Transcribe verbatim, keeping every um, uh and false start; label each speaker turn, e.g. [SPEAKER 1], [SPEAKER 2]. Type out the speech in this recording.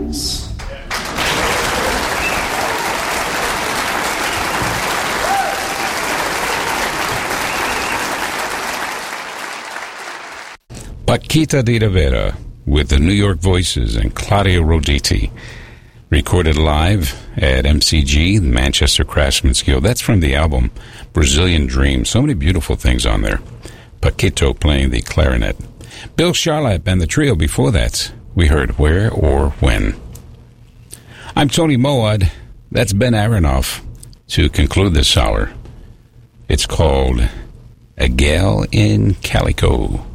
[SPEAKER 1] Blues.
[SPEAKER 2] Paquita de Rivera with the New York Voices and Claudio Roditi. Recorded live at M C G, Manchester Craftsman's Guild. That's from the album Brazilian Dream. So many beautiful things on there. Paquito playing the clarinet. Bill Charlap and the trio before that. We heard Where or When. I'm Tony Moad. That's Ben Aronoff to conclude this hour. It's called A Gal in Calico.